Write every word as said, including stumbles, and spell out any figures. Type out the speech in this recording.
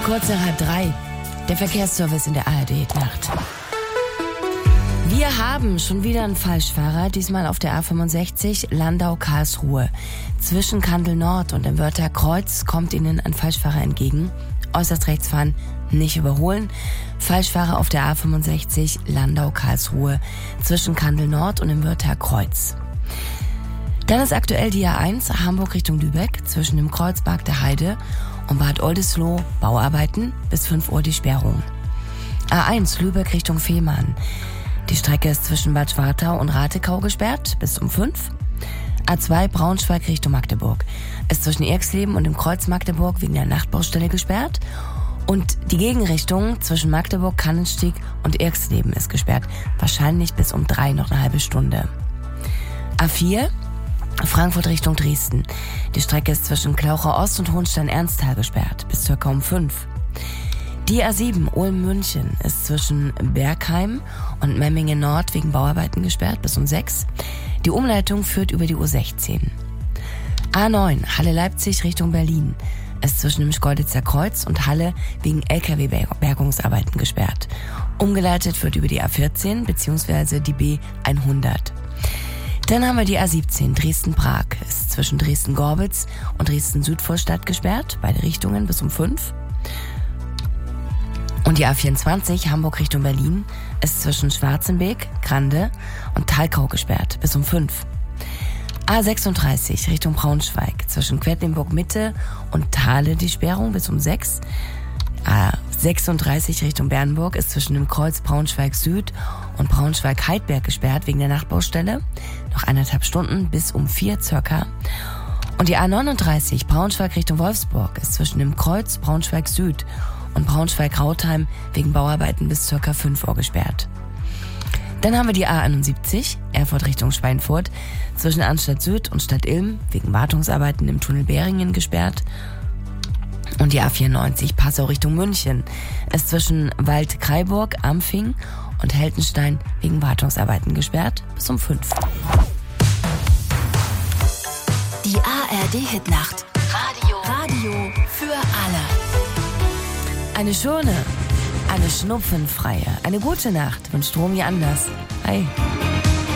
Kurz nach halb drei, der Verkehrsservice in der A R D-Nacht. Wir haben schon wieder einen Falschfahrer, diesmal auf der A fünfundsechzig Landau-Karlsruhe. Zwischen Kandel Nord und dem Wörther Kreuz kommt Ihnen ein Falschfahrer entgegen. Äußerst rechts fahren, nicht überholen. Falschfahrer auf der A fünfundsechzig Landau-Karlsruhe zwischen Kandel Nord und dem Wörther Kreuz. Dann ist aktuell die A eins Hamburg Richtung Lübeck zwischen dem Kreuzberg der Heide und Bad Oldesloe Bauarbeiten bis fünf Uhr die Sperrung. A eins Lübeck Richtung Fehmarn. Die Strecke ist zwischen Bad Schwartau und Ratekau gesperrt bis um fünf. A zwei Braunschweig Richtung Magdeburg ist zwischen Erxleben und dem Kreuz Magdeburg wegen der Nachtbaustelle gesperrt. Und die Gegenrichtung zwischen Magdeburg, Kannenstieg und Erxleben ist gesperrt. Wahrscheinlich bis um drei noch eine halbe Stunde. A vier Frankfurt Richtung Dresden. Die Strecke ist zwischen Klauchau Ost und Hohenstein-Ernsthal gesperrt bis circa um fünf. Die A sieben Ulm-München ist zwischen Bergheim und Memmingen Nord wegen Bauarbeiten gesperrt bis um sechs. Die Umleitung führt über die U sechzehn. A neun Halle-Leipzig Richtung Berlin ist zwischen dem Schkeuditzer Kreuz und Halle wegen L K W-Bergungsarbeiten gesperrt. Umgeleitet wird über die A vierzehn bzw. die B hundert. Dann haben wir die A siebzehn Dresden-Prag ist zwischen Dresden-Gorbitz und Dresden-Südvorstadt gesperrt, beide Richtungen bis um fünf. Und die A vierundzwanzig Hamburg Richtung Berlin ist zwischen Schwarzenbeek, Grande und Thalkau gesperrt bis um fünf. A sechsunddreißig Richtung Braunschweig zwischen Quedlinburg Mitte und Thale die Sperrung bis um sechs. A sechsunddreißig Richtung Bernburg ist zwischen dem Kreuz Braunschweig Süd und Braunschweig-Heidberg gesperrt wegen der Nachtbaustelle. Noch eineinhalb Stunden bis um vier circa. Und die A neununddreißig Braunschweig Richtung Wolfsburg ist zwischen dem Kreuz Braunschweig Süd und Braunschweig-Rautheim wegen Bauarbeiten bis circa fünf Uhr gesperrt. Dann haben wir die A einundsiebzig Erfurt Richtung Schweinfurt zwischen Arnstadt Süd und Stadt Ilm wegen Wartungsarbeiten im Tunnel Beringen gesperrt. Und die A vierundneunzig Passau Richtung München ist zwischen Wald-Kraiburg, Ampfing und Heldenstein wegen Wartungsarbeiten gesperrt bis um fünf. Die A R D-Hitnacht. Radio. Radio für alle. Eine schöne, eine schnupfenfreie, eine gute Nacht wünscht Romy Anders. Hi.